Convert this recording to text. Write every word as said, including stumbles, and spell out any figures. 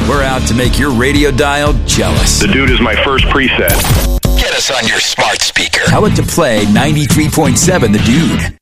We're out to make your radio dial jealous. The Dude is my first preset. Get us on your smart speaker. Tell it to play ninety-three point seven The Dude.